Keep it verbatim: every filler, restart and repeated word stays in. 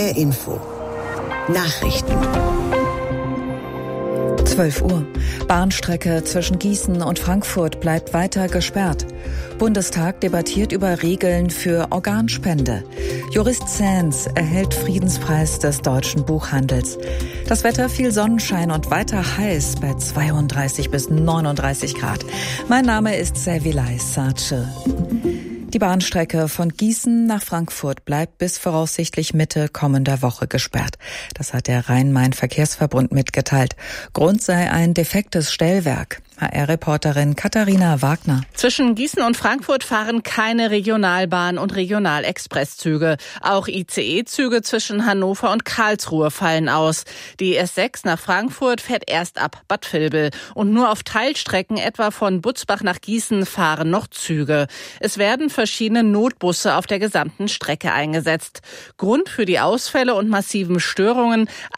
R Info. Nachrichten. zwölf Uhr. Bahnstrecke zwischen Gießen und Frankfurt bleibt weiter gesperrt. Bundestag debattiert über Regeln für Organspende. Jurist Sands erhält Friedenspreis des deutschen Buchhandels. Das Wetter, viel Sonnenschein und weiter heiß bei zweiunddreißig bis neununddreißig Grad. Mein Name ist Servilay Sace. Die Bahnstrecke von Gießen nach Frankfurt bleibt bis voraussichtlich Mitte kommender Woche gesperrt. Das hat der Rhein-Main-Verkehrsverbund mitgeteilt. Grund sei ein defektes Stellwerk. H R-Reporterin Katharina Wagner. Zwischen Gießen und Frankfurt fahren keine Regionalbahn- und Regionalexpresszüge. Auch I C E-Züge zwischen Hannover und Karlsruhe fallen aus. Die S sechs nach Frankfurt fährt erst ab Bad Vilbel. Und nur auf Teilstrecken, etwa von Butzbach nach Gießen, fahren noch Züge. Es werden verschiedene Notbusse auf der gesamten Strecke eingesetzt. Grund für die Ausfälle und massiven Störungen: